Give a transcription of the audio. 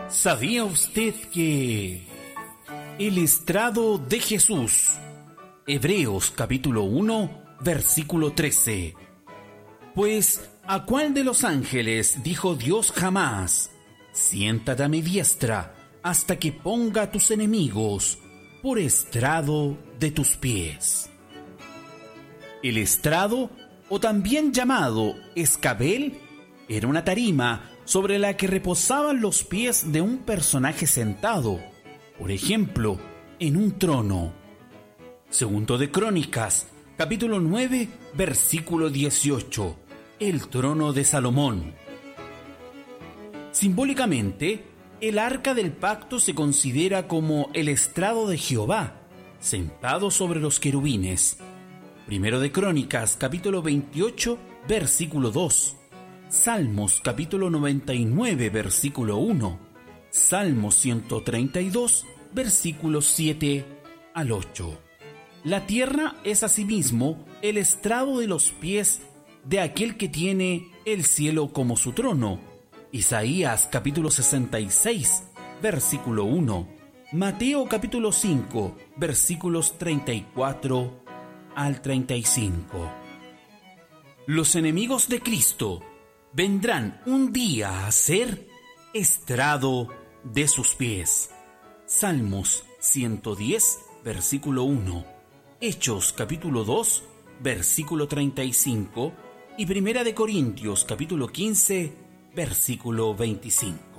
¿Sabía usted que el estrado de Jesús, Hebreos capítulo 1, versículo 13? Pues, ¿a cuál de los ángeles dijo Dios jamás: siéntate a mi diestra hasta que ponga a tus enemigos por estrado de tus pies? El estrado, o también llamado escabel, era una tarima sobre la que reposaban los pies de un personaje sentado, por ejemplo, en un trono. Segundo de Crónicas, capítulo 9, versículo 18, el trono de Salomón. Simbólicamente, el arca del pacto se considera como el estrado de Jehová, sentado sobre los querubines. Primero de Crónicas, capítulo 28, versículo 2. Salmos, capítulo 99, versículo 1. Salmos 132, versículos 7 al 8. La tierra es asimismo el estrado de los pies de aquel que tiene el cielo como su trono. Isaías, capítulo 66, versículo 1. Mateo, capítulo 5, versículos 34 al 35. Los enemigos de Cristo vendrán un día a ser estrado de sus pies. Salmos 110, versículo 1. Hechos, capítulo 2, versículo 35. Y Primera de Corintios, capítulo 15, versículo 25.